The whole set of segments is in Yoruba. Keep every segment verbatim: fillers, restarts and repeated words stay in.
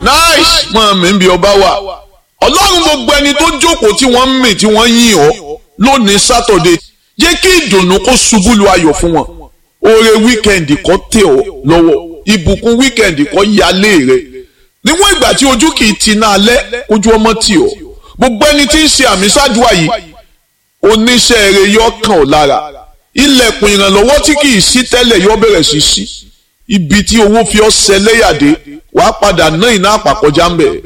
nice mọ̀ mi ń bí ọba wa ọlọ́run gbogbo ẹni tó jókòó tí wọ́n ń mì tí wọ́n yìn ọ́ lónìí sátọ̀dé jẹ́ kí ìdùnnú kó ṣubú lu ayọ̀ fún wọn oore wíkẹ́ndì kó tẹ̀ ọ́ lọ́wọ́ ìbùkún wíkẹ́ndì kó yálé rẹ̀ níwọ̀n ìgbà tí ojú kì í ti náà lẹ́ ojú ọmọ tì ọ́ gbogbo ẹni tí ń ṣe àmì ṣáàdúrà yìí oníṣẹ́ eré yọ kàn ọ́ lára ilẹ̀kùn ìrànlọ́wọ́ tí kì í sí tẹ́lẹ̀ yọ bẹ̀rẹ̀ sí sí ibi tí owó fi ọ́ ṣẹlẹ́yàdé wàá padà ná iná àpàkọjá ń bẹ̀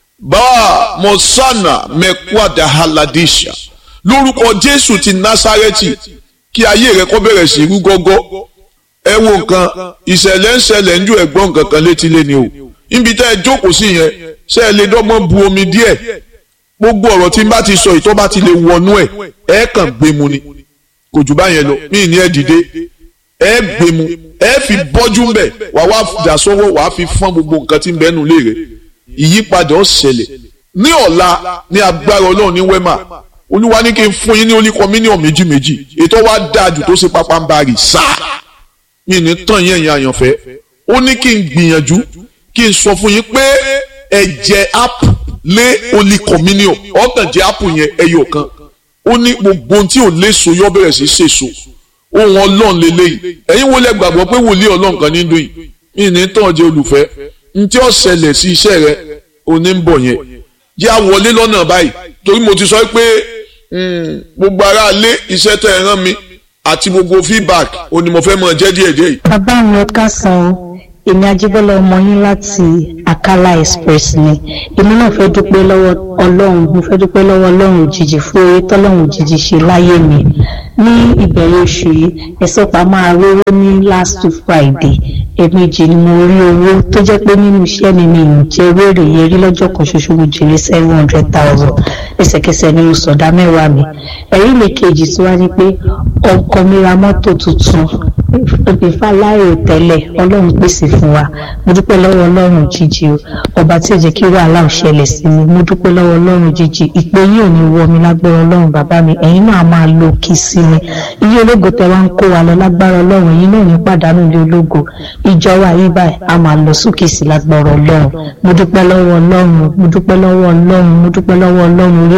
báà mọ̀sánà mẹ́kwàdà haladisha lórúkọ Jésù ti Násárẹ́tì kí ayé rẹ kó bẹ̀rẹ̀ sí rú gọ́gọ́ ẹ wo nǹkan ìṣẹ̀lẹ̀ ń ṣẹlẹ̀ ń ju ẹ̀gbọ́n nǹkan kan létí lé ni o níbi tẹ́ ẹ jókòó sí yẹn ṣé ẹ lè dọ́gbọ́n bu omi díẹ̀ gbogbo ọ̀rọ̀ tí n bá ti sọ ìtọ́ bá ti lè wọnú ẹ̀ ẹ kàn gbé mu ni kò jù báyẹn lọ mí ní ẹ dìde ẹ gbé mu ẹ fi bọ́jú ń bẹ̀ wà wá dà sọ́wọ́ wà á fi fọ́n gbogbo nǹkan tí ń bẹ́nu lé rẹ̀ ìyípadà ó ṣẹlẹ̀ ní ọ̀la ní agbára Ọlọ́run ní wẹ́mà Olúwa ní kí n fún yín ní olí kọ́míníọ̀n méjì méjì ètò wa dáa jù tó ṣe pápá ń bá rì sáà mí ní tàn yẹn yẹn àyànfẹ́ ó ní kí n gbìyànjú kí n sọ fún yín pé ẹ jẹ app lé olí kọ́míníọ̀n ọ̀tàn jẹ app yẹn ẹyọ kan ó ní gbogbo ohun tí ò léso yọ bẹ̀rẹ̀ sí ṣèso ohun Ọlọ́run lélẹ́yìí ẹ̀yin wo lẹ gbàgbọ́ pé wòlíì Ọlọ́run kan ní dùn yìí mí ní tàn jẹ olùfẹ́ n tí ó ṣẹlẹ̀ sí iṣẹ́ rẹ òní ń bọ̀ yẹn jẹ́ àwọlé lọ́nà báyìí torí mo ti sọ pé gbogbo ara lé iṣẹ́ tẹ̀ ẹ̀ rán mi àti gbogbo feedback òní mo fẹ́ mọ̀ jẹ́ díẹ̀díẹ̀ yìí. bàbá mi ẹ káàsán o èmi Ajíbọ́lá ọmọ yín láti Akala Express ni èmi náà fẹ́ dúpẹ́ lọ́wọ́ Ọlọ́run mo fẹ́ dúpẹ́ lọ́wọ́ Ọlọ́run òjijì fún oore tọ́lọ́run òjijì ṣe láyé mi ní ìbẹ̀rẹ̀ oṣù yìí ẹ̀sọ́ pa máa rówó ní last Friday ẹ̀ẹ̀mejì ni mo rí owó tó jẹ́ pé nínú iṣẹ́ mi mi ò jẹ́ wéèrè yẹn rí lọ́jọ́ kan ṣoṣo mo jèrè seven hundred thousand ẹsẹ̀kẹsẹ̀ ni mo sọ̀dá mẹ́wàá mi ẹ̀rí mi kejì tí wá ní pé ọkọ mi ra mọ́tò tuntun ìfàláyò tẹ́lẹ̀ Ọlọ́run pèsè fún wa mo dúpẹ́ lọ́wọ́ Ọlọ́run jíjí o ọba tí ò jẹ́ kí wàhálà ò ṣẹlẹ̀ sí mi mo dúpẹ́ lọ́wọ́ Ọlọ́run jíjí ìpè yìí ò ní wọ mi lágbára Ọlọ́run bàbá mi ẹ̀yin náà máa lo kí sí mi iye ológo tẹ wá ń kó wa lọ lágbára Ọlọ́run ẹ̀yin náà ní pàdánù ilé ológo ìjọba yìí báyìí a máa lọ sókè sí lágbára Ọlọ́run mo dúpẹ́ lọ́wọ́ Ọlọ́run mo dúpẹ́ lọ́wọ́ Ọlọ́run mo dúpẹ́ lọ́wọ́ Ọlọ́run orí